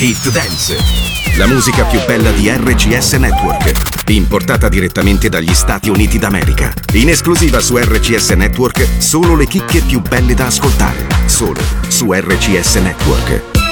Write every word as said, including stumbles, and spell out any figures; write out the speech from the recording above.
Hit Dance, la musica più bella di R C S Network, importata direttamente dagli Stati Uniti d'America. In esclusiva su R C S Network, solo le chicche più belle da ascoltare, solo su R C S Network.